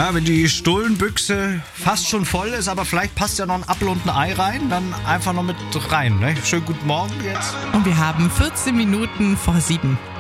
Ja, wenn die Stullenbüchse fast schon voll ist, aber vielleicht passt ja noch ein Apfel und ein Ei rein, dann einfach noch mit rein. Ne? Schönen guten Morgen jetzt. Und wir haben 14 Minuten vor 7.